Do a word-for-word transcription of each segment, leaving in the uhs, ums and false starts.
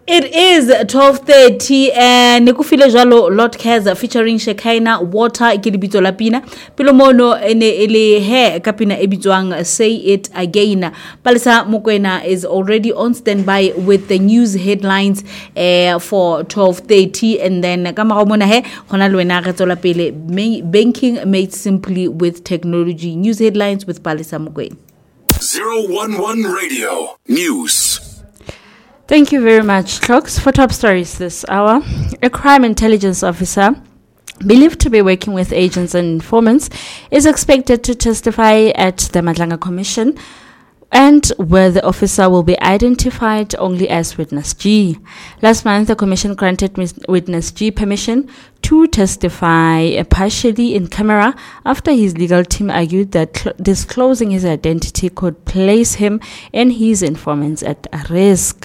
It is twelve thirty and Nikufile Jalo Lord Keza featuring Shekaina Water Ikilibito Lapina Pilomono ene ele he kapina ebitwang Say It Again. Palisa Mukwena is already on standby with the news headlines uh, for twelve thirty and then Kamaromona he Honalwena Retola Pele banking made simply with technology. News headlines with Palisa Mukwen. zero one one Radio News. Thank you very much, Clocks. For top stories this hour, a crime intelligence officer believed to be working with agents and informants is expected to testify at the Madlanga Commission, and where the officer will be identified only as Witness G. Last month, the Commission granted Witness G permission to testify partially in camera after his legal team argued that cl- disclosing his identity could place him and his informants at risk.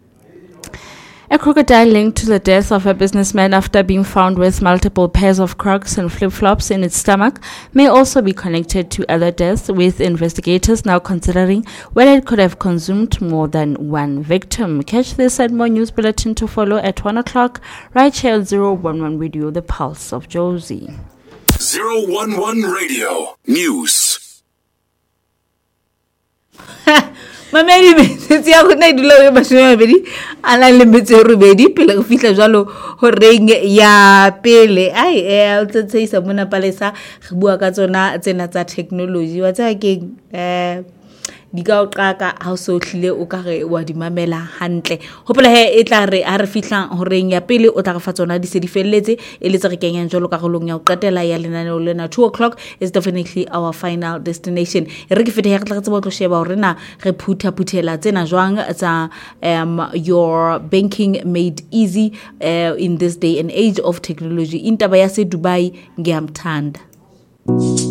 A crocodile linked to the death of a businessman after being found with multiple pairs of Crocs and flip-flops in its stomach may also be connected to other deaths, with investigators now considering whether it could have consumed more than one victim. Catch this and more news bulletin to follow at one o'clock right here on zero one one Radio, the Pulse of Josie. zero one one Radio News. Mamedi metsi ya gona dilo e mashome mabedi ana le metsi e robedi pele go fihla jalo ho reng ya pele ai e o tsetseisa mona Palesa re bua ka tsona tsena tsa technology wa tsa ke eh di ka o qaka ha o so hlile o ka re wa di mamela hantle hopola he e tla re a re fihlang ho reng ya pele o tla ga fa tsona di se di felletse e le tse re kenyang jolo ka golong ya o qetela ya lenaneo lena. Two o'clock is definitely our final destination. E re ke fete he re tla tsa botlo sheba hore na re phutha phuthela tsena jwang tsa um your banking made easy uh, in this day and age of technology. Intaba ya se Dubai ngiyamthanda.